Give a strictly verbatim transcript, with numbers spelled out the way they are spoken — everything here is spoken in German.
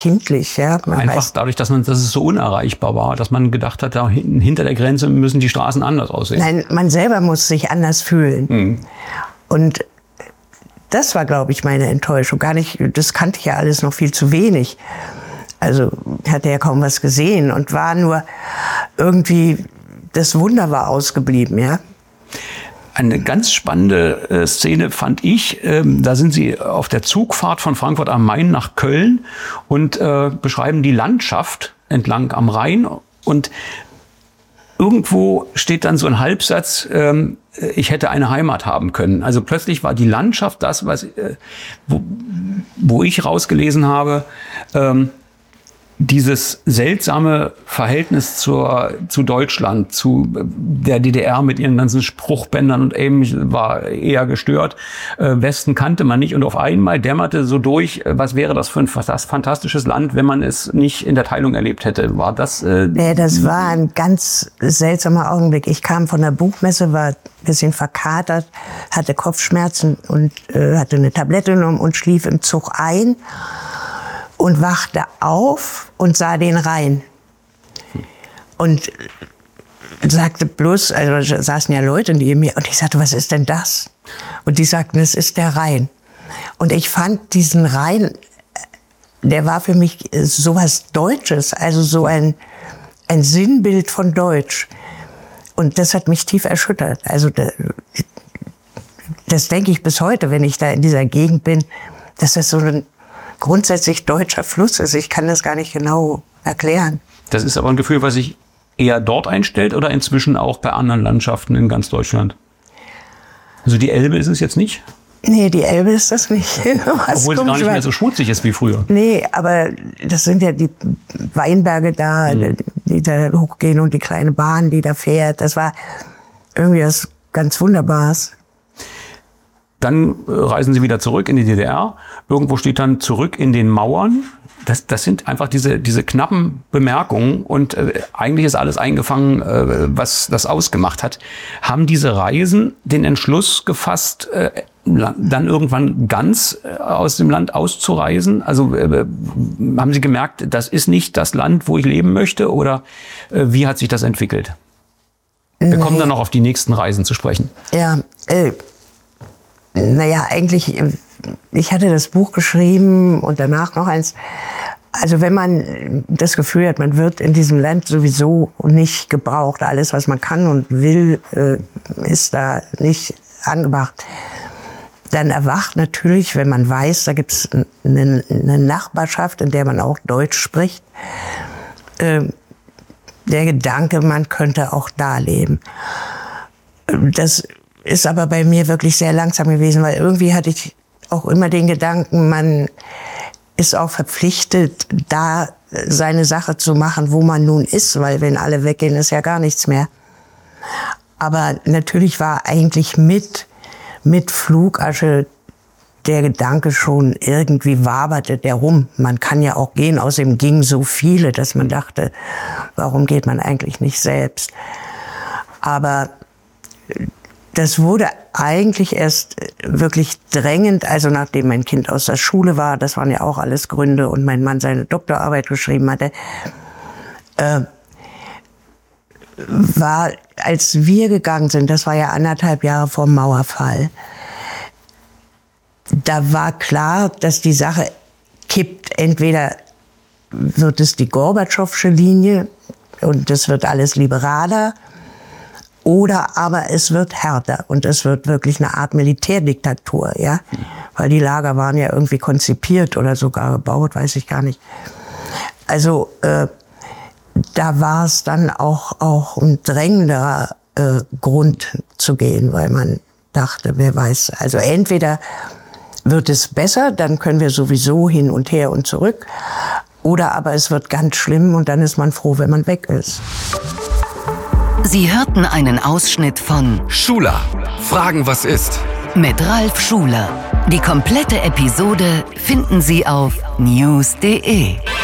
kindlich, ja. Man Einfach weiß, dadurch, dass man, dass es so unerreichbar war, dass man gedacht hat, da hinten, hinter der Grenze müssen die Straßen anders aussehen. Nein, man selber muss sich anders fühlen. Mhm. Und das war, glaube ich, meine Enttäuschung. Gar nicht, das kannte ich ja alles noch viel zu wenig. Also hatte ja kaum was gesehen und war nur irgendwie, das Wunder war ausgeblieben, ja. Eine ganz spannende äh, Szene fand ich, ähm, da sind sie auf der Zugfahrt von Frankfurt am Main nach Köln und äh, beschreiben die Landschaft entlang am Rhein und irgendwo steht dann so ein Halbsatz, ähm, ich hätte eine Heimat haben können. Also plötzlich war die Landschaft das, was, äh, wo, wo ich rausgelesen habe, ähm, dieses seltsame Verhältnis zur, zu Deutschland, zu der D D R mit ihren ganzen Spruchbändern und eben war eher gestört. Äh, Westen kannte man nicht und auf einmal dämmerte so durch, was wäre das für ein fantastisches Land, wenn man es nicht in der Teilung erlebt hätte. War das? Äh, ja, das war ein ganz seltsamer Augenblick. Ich kam von der Buchmesse, war ein bisschen verkatert, hatte Kopfschmerzen und äh, hatte eine Tablette genommen und schlief im Zug ein. Und wachte auf und sah den Rhein. Und sagte bloß, also da saßen ja Leute neben mir, und ich sagte, was ist denn das? Und die sagten, es ist der Rhein. Und ich fand diesen Rhein, der war für mich sowas Deutsches, also so ein, ein Sinnbild von Deutsch. Und das hat mich tief erschüttert. Also das, das denke ich bis heute, wenn ich da in dieser Gegend bin, dass das so ein grundsätzlich deutscher Fluss ist. Ich kann das gar nicht genau erklären. Das ist aber ein Gefühl, was sich eher dort einstellt oder inzwischen auch bei anderen Landschaften in ganz Deutschland? Also die Elbe ist es jetzt nicht? Nee, die Elbe ist das nicht. Obwohl es gar nicht mehr so schmutzig ist wie früher. Nee, aber das sind ja die Weinberge da, mhm. die da hochgehen und die kleine Bahn, die da fährt. Das war irgendwie was ganz Wunderbares. Dann reisen sie wieder zurück in die D D R. Irgendwo steht dann zurück in den Mauern. Das, das sind einfach diese, diese knappen Bemerkungen. Und äh, eigentlich ist alles eingefangen, äh, was das ausgemacht hat. Haben diese Reisen den Entschluss gefasst, äh, dann irgendwann ganz äh, aus dem Land auszureisen? Also äh, haben Sie gemerkt, das ist nicht das Land, wo ich leben möchte? Oder äh, wie hat sich das entwickelt? Wir kommen dann noch auf die nächsten Reisen zu sprechen. Ja, äh Naja, eigentlich, ich hatte das Buch geschrieben und danach noch eins. Also wenn man das Gefühl hat, man wird in diesem Land sowieso nicht gebraucht, alles, was man kann und will, ist da nicht angebracht, dann erwacht natürlich, wenn man weiß, da gibt es eine, eine Nachbarschaft, in der man auch Deutsch spricht, der Gedanke, man könnte auch da leben. Das ist aber bei mir wirklich sehr langsam gewesen, weil irgendwie hatte ich auch immer den Gedanken, man ist auch verpflichtet, da seine Sache zu machen, wo man nun ist, weil wenn alle weggehen, ist ja gar nichts mehr. Aber natürlich war eigentlich mit, mit Flugasche der Gedanke schon, irgendwie waberte der rum. Man kann ja auch gehen, außerdem gingen so viele, dass man dachte, warum geht man eigentlich nicht selbst? Aber das wurde eigentlich erst wirklich drängend, also nachdem mein Kind aus der Schule war, das waren ja auch alles Gründe, und mein Mann seine Doktorarbeit geschrieben hatte, äh, war, als wir gegangen sind, das war ja anderthalb Jahre vor dem Mauerfall, da war klar, dass die Sache kippt. Entweder wird es die Gorbatschowsche Linie und das wird alles liberaler, oder aber es wird härter und es wird wirklich eine Art Militärdiktatur, ja, weil die Lager waren ja irgendwie konzipiert oder sogar gebaut, weiß ich gar nicht. Also äh, da war es dann auch auch ein drängender äh, Grund zu gehen, weil man dachte, wer weiß, also entweder wird es besser, dann können wir sowieso hin und her und zurück, oder aber es wird ganz schlimm und dann ist man froh, wenn man weg ist. Sie hörten einen Ausschnitt von Schuler. Fragen, was ist? Mit Ralf Schuler. Die komplette Episode finden Sie auf news punkt de.